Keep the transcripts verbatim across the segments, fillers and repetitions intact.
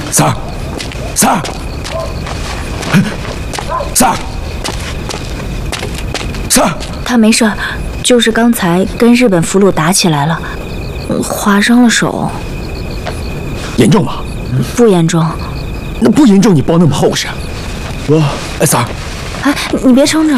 三儿，三儿，三儿，三儿， 他没事，就是刚才跟日本俘虏打起来了，划伤了手。 严重吗？ 不严重。 那不严重，你包那么厚实？我，哎，三儿， 哎，你别撑着。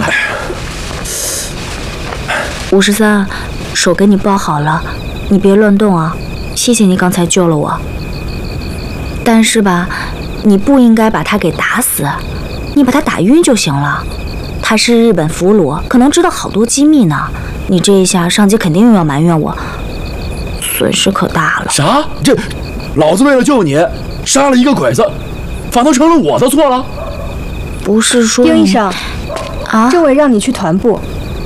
五十三，手给你包好了，你别乱动啊！谢谢你刚才救了我。但是吧，你不应该把他给打死，你把他打晕就行了。他是日本俘虏，可能知道好多机密呢。你这一下，上级肯定又要埋怨我，损失可大了。 啥？这，老子为了救你，杀了一个鬼子，反倒成了我的错了？ 不是说丁医生， 啊， 政委让你去团部。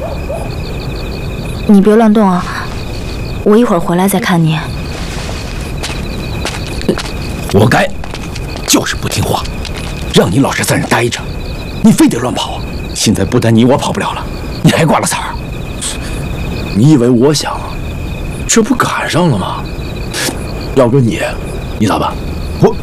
你别乱动啊！我一会儿回来再看你。 活该，就是不听话，让你老实在那待着，你非得乱跑。现在不但你我跑不了了，你还挂了彩儿。你以为我想，这不赶上了吗？要搁你，你咋办？我，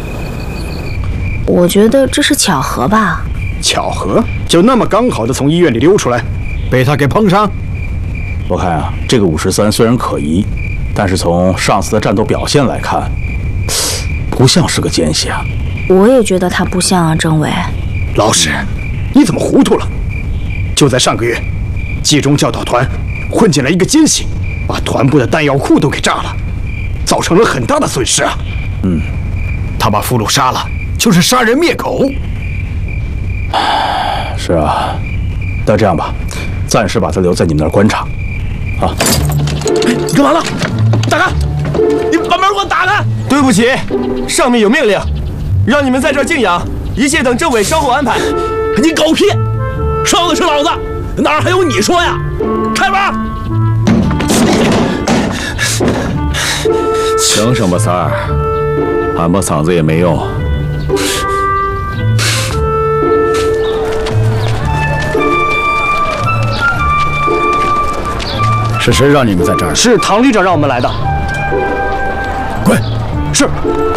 我觉得这是巧合吧。 巧合？就那么刚好的从医院里溜出来，被他给碰上？ 我看啊，这个五十三虽然可疑，但是从上次的战斗表现来看，不像是个奸细啊。 我也觉得他不像啊，政委。 老史，你怎么糊涂了？就在上个月，冀中教导团混进来一个奸细，把团部的弹药库都给炸了，造成了很大的损失啊。 嗯， 他把俘虏杀了，就是杀人灭口。 是啊，那这样吧，暂时把他留在你们那儿观察。啊！ 你干嘛呢？打开！你把门给我打开！ 对不起，上面有命令，让你们在这儿静养，一切等政委稍后安排。 你狗屁！说的是老子，哪儿还有你说呀？开门！ 醒醒吧，三儿，喊破嗓子也没用。 是谁让你们在这儿？ 是唐旅长让我们来的。 滚！是。